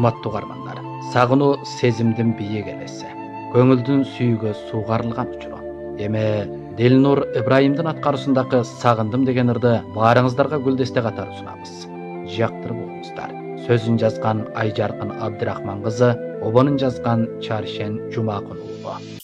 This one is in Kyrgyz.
урматтуу угармандар, сагынуу сезимдин бийик элеси, көңүлдүн сүйүүгө суугарылган учуру. Эми Делнур Ибраимдин аткаруусундагы "Сагындым" деген ырды баарыңыздарга гүлдесте катары сунабыз. Жактырып угуңуздар. Сөзүн жазган Айжаркын Абдырахман кызы, обонун жазган Чаршен Жумакын уулу.